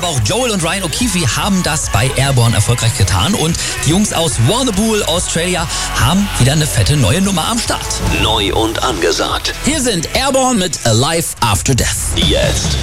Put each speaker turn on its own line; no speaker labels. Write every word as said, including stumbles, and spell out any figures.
aber auch Joel und Ryan O'Keefe haben das bei Airborne erfolgreich getan. Und die Jungs aus Warrnambool, Australia, haben wieder eine fette neue Nummer am Start.
Neu und angesagt.
Hier sind Airborne mit Alive After Death.
Jetzt.